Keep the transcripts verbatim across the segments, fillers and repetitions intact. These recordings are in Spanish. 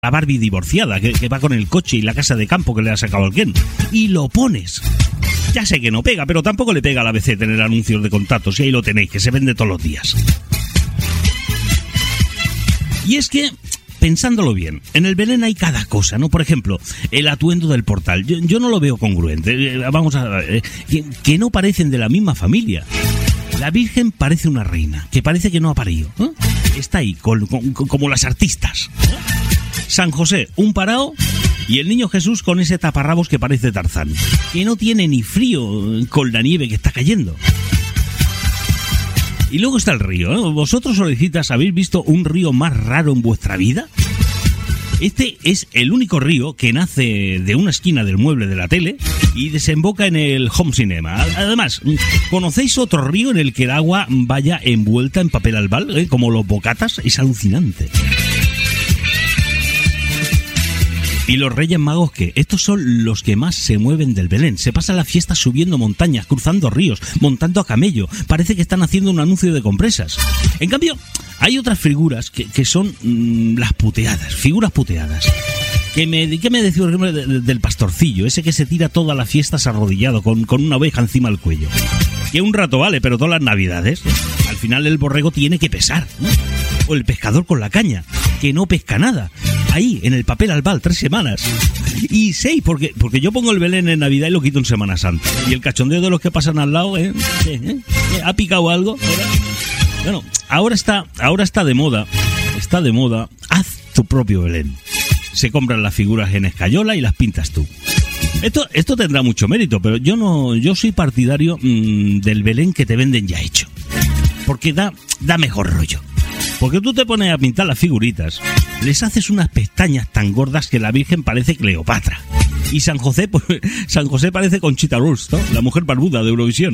la Barbie divorciada, que, que va con el coche y la casa de campo que le ha sacado al Ken, y lo pones. Ya sé que no pega, pero tampoco le pega a la A B C tener anuncios de contactos, y ahí lo tenéis, que se vende todos los días. Y es que, pensándolo bien, en el Belén hay cada cosa, ¿no? Por ejemplo, el atuendo del portal. Yo, yo no lo veo congruente. Eh, vamos a ver, eh, que, que no parecen de la misma familia. La Virgen parece una reina, que parece que no ha parido, ¿eh? Está ahí, con, con, con, como las artistas, ¿eh? San José, un parao, y el niño Jesús con ese taparrabos que parece Tarzán, que no tiene ni frío con la nieve que está cayendo. Y luego está el río, ¿eh? ¿Vosotros, orecitas, habéis visto un río más raro en vuestra vida? Este es el único río que nace de una esquina del mueble de la tele y desemboca en el home cinema. Además, ¿conocéis otro río en el que el agua vaya envuelta en papel albal, eh? Como los bocatas? Es alucinante. ¿Y los Reyes Magos qué? Estos son los que más se mueven del Belén. Se pasan la fiesta subiendo montañas, cruzando ríos, montando a camello. Parece que están haciendo un anuncio de compresas. En cambio, hay otras figuras que, que son mmm, las puteadas, figuras puteadas. ¿Qué me, qué me decís de, de, del pastorcillo? Ese que se tira todas las fiestas arrodillado, con, con una oveja encima del cuello. Que un rato vale, pero todas las navidades, al final el borrego tiene que pesar, ¿no? O el pescador con la caña, que no pesca nada. Ahí, en el papel albal, tres semanas. Y seis, porque, porque yo pongo el Belén en Navidad y lo quito en Semana Santa. Y el cachondeo de los que pasan al lado, ¿eh? ¿Eh? ¿Eh? ¿Ha picado algo? Bueno, ahora está, ahora está de moda, está de moda, haz tu propio Belén. Se compran las figuras en escayola y las pintas tú. Esto, esto tendrá mucho mérito, pero yo no, yo soy partidario mmm, del Belén que te venden ya hecho. Porque da, da mejor rollo. Porque tú te pones a pintar las figuritas, les haces unas pestañas tan gordas que la Virgen parece Cleopatra. Y San José, pues, San José parece Conchita Wurst, ¿no? La mujer barbuda de Eurovisión.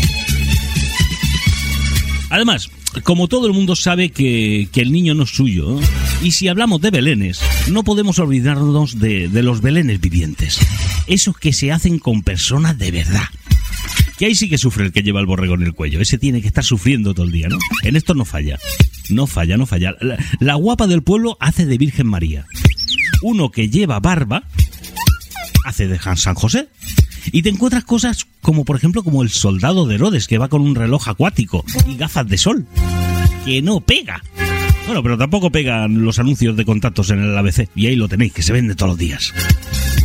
Además, como todo el mundo sabe que, que el niño no es suyo, ¿no? Y si hablamos de belenes, no podemos olvidarnos de, de los belenes vivientes. Esos que se hacen con personas de verdad. Que ahí sí que sufre el que lleva el borrego en el cuello. Ese tiene que estar sufriendo todo el día, ¿no? En esto no falla. No falla, no falla. La, la guapa del pueblo hace de Virgen María. Uno que lleva barba hace de San José. Y te encuentras cosas como, por ejemplo, como el soldado de Herodes, que va con un reloj acuático y gafas de sol. Que no pega. Bueno, pero tampoco pegan los anuncios de contactos en el A B C. Y ahí lo tenéis, que se vende todos los días.